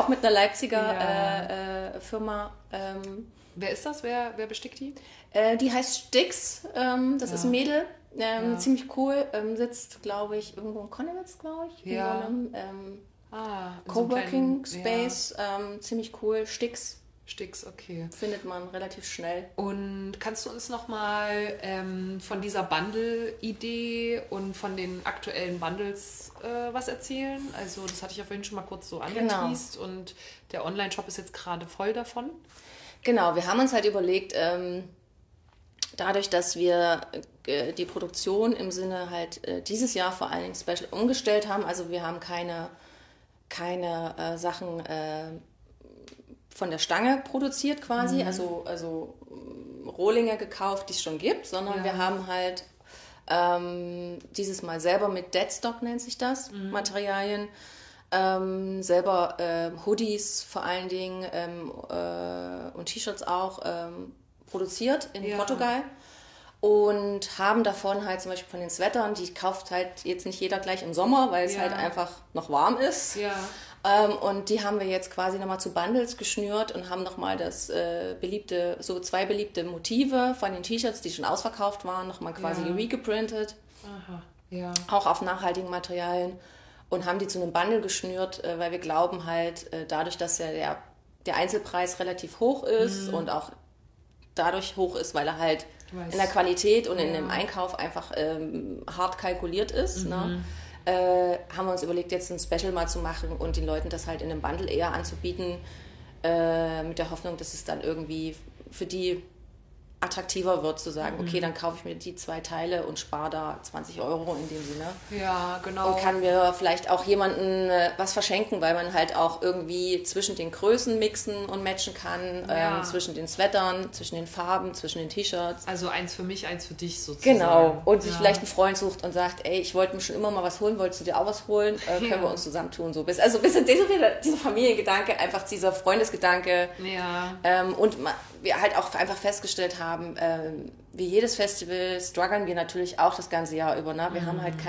auch mit einer Leipziger Firma. Wer ist das? Wer bestickt die? Die heißt Stix. Das ist ein Mädel. Ziemlich cool. Sitzt, glaube ich, irgendwo in Konnewitz, glaube ich. Ja. In so einem In Coworking so einem kleinen, Space. Ziemlich cool. Stix. Stix, okay. Findet man relativ schnell. Und kannst du uns nochmal von dieser Bundle-Idee und von den aktuellen Bundles was erzählen? Also das hatte ich ja vorhin schon mal kurz so angeteast und der Online-Shop ist jetzt gerade voll davon. Genau, wir haben uns halt überlegt, dadurch, dass wir die Produktion im Sinne halt dieses Jahr vor allen Dingen Special umgestellt haben, also wir haben keine Sachen von der Stange produziert quasi, also Rohlinge gekauft, die es schon gibt, sondern wir haben halt dieses Mal selber mit Deadstock nennt sich das, Materialien, selber Hoodies vor allen Dingen und T-Shirts auch produziert in Portugal und haben davon halt zum Beispiel von den Sweatern, die kauft halt jetzt nicht jeder gleich im Sommer, weil es halt einfach noch warm ist. Ja. Und die haben wir jetzt quasi nochmal zu Bundles geschnürt und haben nochmal so zwei beliebte Motive von den T-Shirts, die schon ausverkauft waren, nochmal quasi regeprintet. Aha, ja. Auch auf nachhaltigen Materialien und haben die zu einem Bundle geschnürt, weil wir glauben halt, dadurch, dass ja der Einzelpreis relativ hoch ist und auch dadurch hoch ist, weil er halt in der Qualität und in dem Einkauf einfach hart kalkuliert ist, ne? Haben wir uns überlegt, jetzt ein Special mal zu machen und den Leuten das halt in einem Bundle eher anzubieten, mit der Hoffnung, dass es dann irgendwie für die attraktiver wird, zu sagen, okay, dann kaufe ich mir die 2 Teile und spare da 20 Euro in dem Sinne. Ja, genau. Und kann mir vielleicht auch jemandem was verschenken, weil man halt auch irgendwie zwischen den Größen mixen und matchen kann, zwischen den Sweatern, zwischen den Farben, zwischen den T-Shirts. Also eins für mich, eins für dich sozusagen. Genau. Und sich vielleicht einen Freund sucht und sagt, ey, ich wollte mir schon immer mal was holen, wolltest du dir auch was holen? Können wir uns zusammentun? So. Also ein bisschen dieser Familiengedanke, einfach dieser Freundesgedanke. Ja. Und wir halt auch einfach festgestellt haben, wie jedes Festival strugglen wir natürlich auch das ganze Jahr über. Ne? Wir haben halt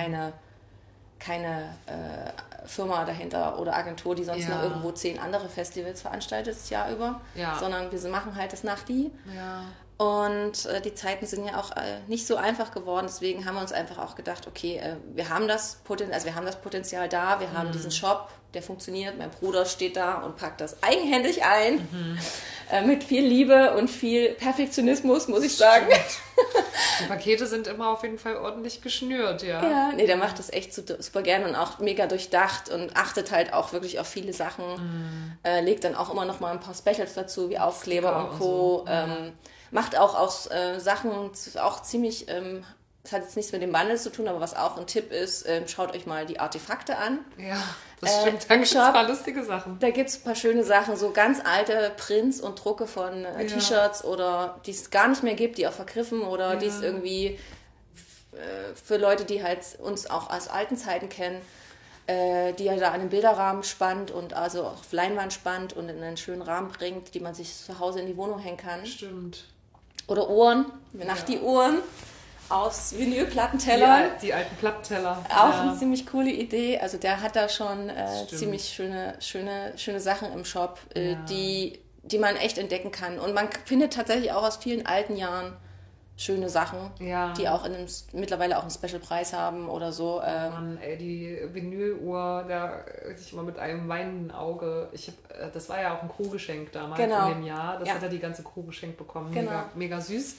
keine Firma dahinter oder Agentur, die sonst noch irgendwo 10 andere Festivals veranstaltet das Jahr über, sondern wir machen halt das nach die. Ja. Und die Zeiten sind ja auch nicht so einfach geworden, deswegen haben wir uns einfach auch gedacht, okay, wir haben das Potenzial da, wir haben diesen Shop, der funktioniert, mein Bruder steht da und packt das eigenhändig ein, mit viel Liebe und viel Perfektionismus, muss ich sagen. Die Pakete sind immer auf jeden Fall ordentlich geschnürt, Ja, nee, der macht das echt super gern und auch mega durchdacht und achtet halt auch wirklich auf viele Sachen, legt dann auch immer noch mal ein paar Specials dazu, wie Aufkleber und Co., so. Macht auch aus Sachen auch ziemlich, das hat jetzt nichts mit dem Bundle zu tun, aber was auch ein Tipp ist, schaut euch mal die Artefakte an. Ja, das stimmt, da gibt es ein paar lustige Sachen. Da gibt es ein paar schöne Sachen, so ganz alte Prints und Drucke von T-Shirts oder die es gar nicht mehr gibt, die auch vergriffen oder die es irgendwie für Leute, die halt uns auch aus alten Zeiten kennen, die ja da an den Bilderrahmen spannt und also auf Leinwand spannt und in einen schönen Rahmen bringt, die man sich zu Hause in die Wohnung hängen kann. Stimmt. Oder Uhren, Nachti-Uhren aus Vinylplattentellern. Die alten Plattenteller. Auch eine ziemlich coole Idee. Also der hat da schon ziemlich schöne Sachen im Shop, die man echt entdecken kann. Und man findet tatsächlich auch aus vielen alten Jahren schöne Sachen, die auch mittlerweile auch einen Special-Preis haben oder so. Mann, ey, die Vinyluhr, da ich immer mit einem weinenden Auge. Das war ja auch ein Crew-Geschenk damals in dem Jahr. Das hat er die ganze Crew geschenkt bekommen. Genau. Mega süß.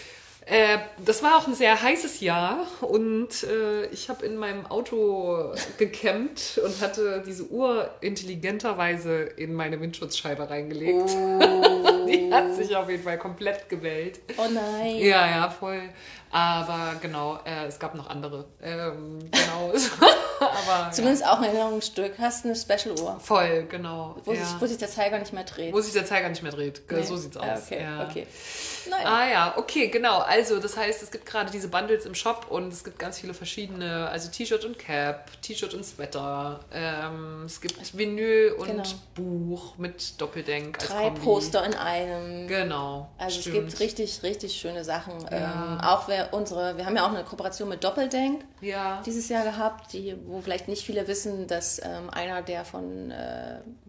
Das war auch ein sehr heißes Jahr und ich habe in meinem Auto gecampt und hatte diese Uhr intelligenterweise in meine Windschutzscheibe reingelegt. Oh. Die hat sich auf jeden Fall komplett gewellt. Oh nein. Ja, voll. Aber genau, es gab noch andere. Genau. Aber, zumindest auch ein Erinnerungsstück. Hast eine Special-Uhr. Voll, genau. Wo sich der Zeiger nicht mehr dreht. Wo sich der Zeiger nicht mehr dreht. Nee. So sieht's aus. Okay. Naja. Okay, genau. Also das heißt, es gibt gerade diese Bundles im Shop und es gibt ganz viele verschiedene, also T-Shirt und Cap, T-Shirt und Sweater. Es gibt Vinyl und Buch mit Doppeldenk. 3 Poster in einem. Genau. Also es gibt richtig, richtig schöne Sachen. Auch wir haben ja auch eine Kooperation mit Doppeldenk dieses Jahr gehabt, wo vielleicht nicht viele wissen, dass einer der von